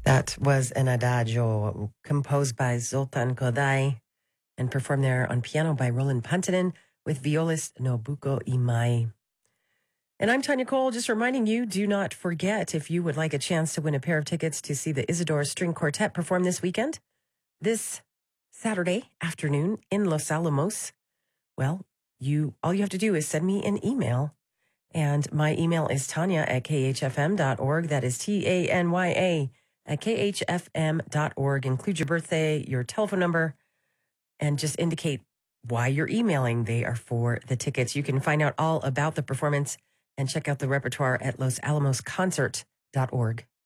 That was an adagio composed by Zoltan Kodály and performed there on piano by Roland Pantanen with violist Nobuko Imai. And I'm Tanya Cole, just reminding you, do not forget, if you would like a chance to win a pair of tickets to see the Isidore String Quartet perform this weekend, this Saturday afternoon in Los Alamos, well, all you have to do is send me an email. And my email is tanya@khfm.org. That is TANYA@khfm.org. Include your birthday, your telephone number, and just indicate why you're emailing. They are for the tickets. You can find out all about the performance and check out the repertoire at losalamosconcert.org.